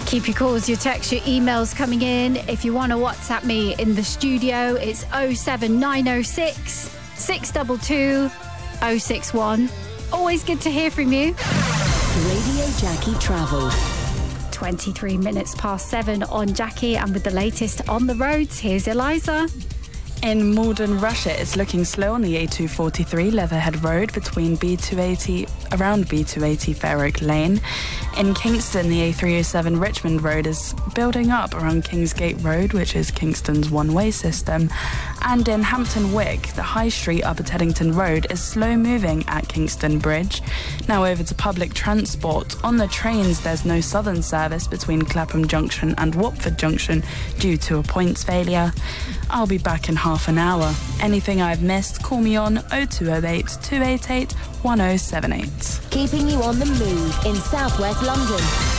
Keep your calls, your texts, your emails coming in. If you want to WhatsApp me in the studio, it's 07906 622 061. Always good to hear from you. Radio Jackie Travel. 23 minutes past 7 on Jackie, and with the latest on the roads, here's Eliza. In Malden, Russia, it's looking slow on the A243 Leatherhead Road between around B280 Fair Oak Lane. In Kingston, the A307 Richmond Road is building up around Kingsgate Road, which is Kingston's one-way system. And in Hampton Wick, the High Street Upper Teddington Road is slow moving at Kingston Bridge. Now over to public transport. On the trains, there's no southern service between Clapham Junction and Watford Junction due to a points failure. I'll be back in half an hour. Anything I've missed, call me on 0208 288 1078. Keeping you on the move in southwest London.